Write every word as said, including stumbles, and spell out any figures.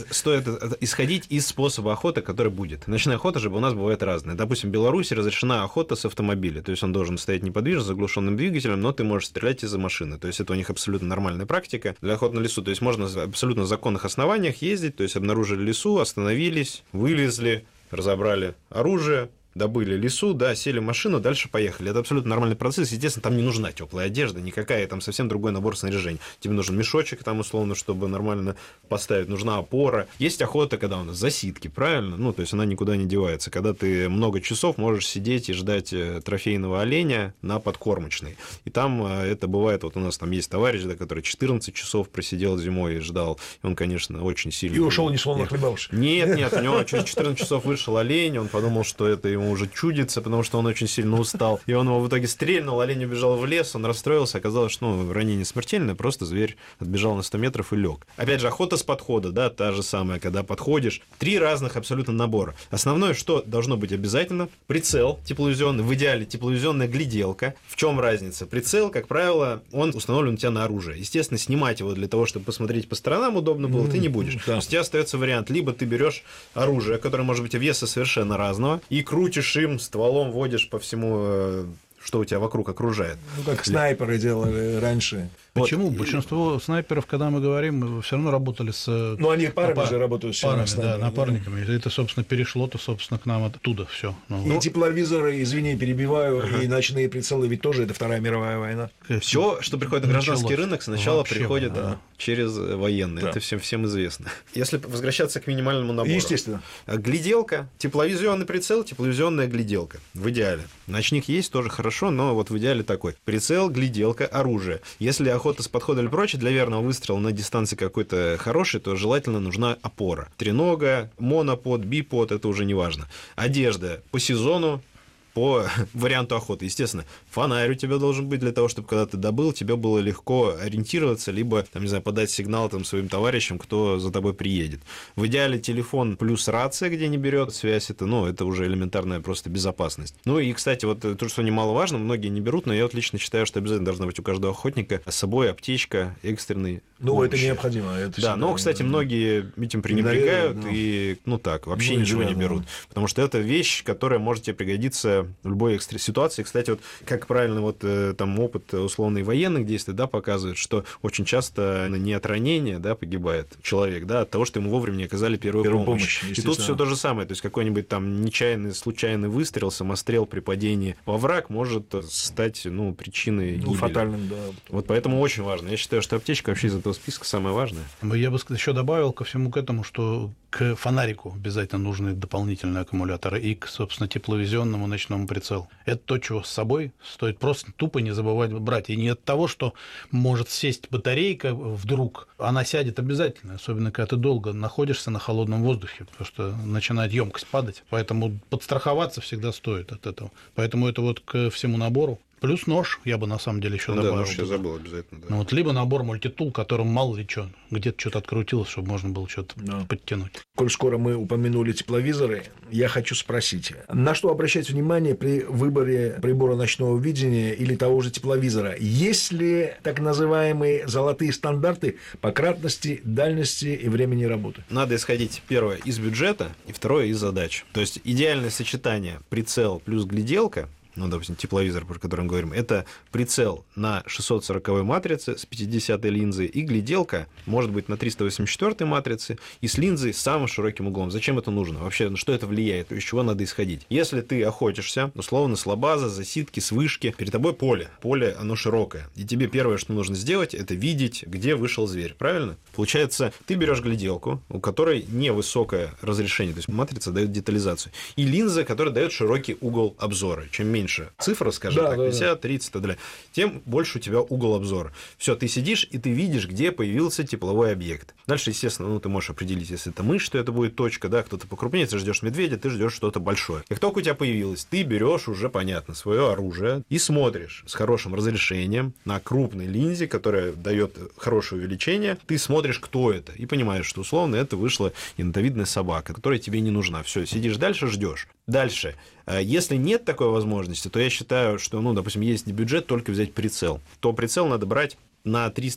стоит исходить из способа охоты, который будет. Ночная охота же у нас бывает разная. Допустим, в Беларуси разрешена охота с автомобиля, то есть он должен стоять неподвижно, с заглушенным двигателем, но ты можешь стрелять из-за машины. То есть это у них абсолютно нормальная практика для охоты на лесу. То есть можно в абсолютно законных основаниях ездить, то есть обнаружили лесу, остановились, вылезли, разобрали оружие, добыли лесу, да, сели в машину, дальше поехали. Это абсолютно нормальный процесс. Естественно, там не нужна теплая одежда, никакая, там совсем другой набор снаряжения. Тебе нужен мешочек, там, условно, чтобы нормально поставить, нужна опора. Есть охота, когда у нас засидки, правильно? Ну, то есть она никуда не девается. Когда ты много часов можешь сидеть и ждать трофейного оленя на подкормочной. И там это бывает, вот у нас там есть товарищ, да, который четырнадцать часов просидел зимой и ждал. И он, конечно, очень сильно... И ушел не словно хлебавший. Нет, нет, у него через четырнадцать часов вышел олень, он подумал, что это ему уже чудится, потому что он очень сильно устал. И он его в итоге стрельнул, олень убежал в лес, он расстроился, оказалось, что ну, ранение смертельное, просто зверь отбежал на сто метров и лег. Опять же, охота с подхода, да, та же самая, когда подходишь. Три разных абсолютно набора. Основное, что должно быть обязательно, прицел тепловизионный, в идеале тепловизионная гляделка. В чем разница? Прицел, как правило, он установлен у тебя на оружие. Естественно, снимать его для того, чтобы посмотреть по сторонам удобно было, mm-hmm. ты не будешь. Да. То есть у тебя остается вариант, либо ты берешь оружие, которое может быть веса совершенно разного, и крутишь им, стволом водишь по всему, что у тебя вокруг окружает. Ну, как снайперы делали раньше. Почему? Вот. Большинство снайперов, когда мы говорим, все равно работали с... Ну, они парами напар... же работают. Парами, да, напарниками. Да. Это, собственно, перешло-то, собственно, к нам оттуда все. Ну, и ну... тепловизоры, извини, перебиваю, ага. и ночные прицелы, ведь тоже это Вторая мировая война. Все, что приходит на гражданский Началось. рынок, сначала Вообще, приходит да. через военные. Да. Это всем, всем известно. Если возвращаться к минимальному набору. Естественно. Гляделка, тепловизионный прицел, тепловизионная гляделка. В идеале. Ночник есть, тоже хорошо, но вот в идеале такой. Прицел, гляделка, оружие. Если охота с подхода или прочее, для верного выстрела на дистанции какой-то хорошей, то желательно нужна опора. Тренога, монопод, бипод, это уже не важно. Одежда по сезону, по варианту охоты. Естественно, фонарь у тебя должен быть для того, чтобы, когда ты добыл, тебе было легко ориентироваться, либо, там, не знаю, подать сигнал там, своим товарищам, кто за тобой приедет. В идеале телефон плюс рация, где не берет связь, это, ну, это уже элементарная просто безопасность. Ну и, кстати, вот то, что немаловажно, многие не берут, но я вот лично считаю, что обязательно должна быть у каждого охотника с собой аптечка экстренный. Ну, помощи. Это необходимо. Это да, но, кстати, многие этим пренебрегают да. и, ну так, вообще ну, ничего да, не берут. Да. Потому что это вещь, которая может тебе пригодиться в любой экстр... ситуации. Кстати, вот как правильно вот там опыт условный военных действий, да, показывает, что очень часто не от ранения, да, погибает человек, да, от того, что ему вовремя не оказали первую, первую помощь. помощь. И тут все то же самое. То есть какой-нибудь там нечаянный, случайный выстрел, самострел при падении во враг может стать, ну, причиной гибели. Ну, фатальным, да. Вот поэтому очень важно. Я считаю, что аптечка вообще из этого списка самое важное. Я бы еще добавил ко всему к этому, что к фонарику обязательно нужны дополнительные аккумуляторы и к, собственно, тепловизионному ночному прицелу. Это то, чего с собой стоит просто тупо не забывать брать. И не от того, что может сесть батарейка вдруг, она сядет обязательно, особенно когда ты долго находишься на холодном воздухе, потому что начинает емкость падать. Поэтому подстраховаться всегда стоит от этого. Поэтому это вот к всему набору. Плюс нож, я бы на самом деле еще ну, добавил. Да, нож я забыл обязательно. Да. Ну, вот, либо набор мультитул, которым мало ли что, где-то что-то открутилось, чтобы можно было что-то да. подтянуть. Коль скоро мы упомянули тепловизоры, я хочу спросить, на что обращать внимание при выборе прибора ночного видения или того же тепловизора? Есть ли так называемые золотые стандарты по кратности, дальности и времени работы? Надо исходить, первое, из бюджета, и второе, из задач. То есть идеальное сочетание прицел плюс гляделка, ну, допустим, тепловизор, про который мы говорим, это прицел на шестьсот сороковой матрице с пятидесятой линзой, и гляделка может быть на триста восемьдесят четвёртой матрице и с линзой с самым широким углом. Зачем это нужно? Вообще, на что это влияет? Из чего надо исходить? Если ты охотишься, условно, с лабаза, засидки, с вышки, перед тобой поле. Поле, оно широкое. И тебе первое, что нужно сделать, это видеть, где вышел зверь. Правильно? Получается, ты берешь гляделку, у которой невысокое разрешение, то есть матрица дает детализацию, и линза, которая дает широкий угол обзора. Чем меньше цифра, скажем да, так, пятьдесят, тридцать и так далее, тем больше у тебя угол обзора. Все, ты сидишь, и ты видишь, где появился тепловой объект. Дальше, естественно, ну, ты можешь определить, если это мышь, что это будет точка, да, кто-то покрупнее, ты ждешь медведя, ты ждешь что-то большое. Как только у тебя появилось, ты берешь уже, понятно, свое оружие и смотришь с хорошим разрешением на крупной линзе, которая дает хорошее увеличение, ты смотришь, кто это, и понимаешь, что условно это вышла енотовидная собака, которая тебе не нужна. Все, сидишь дальше, ждешь. Дальше. Если нет такой возможности, то я считаю, что, ну, допустим, есть бюджет только взять прицел, то прицел надо брать на триста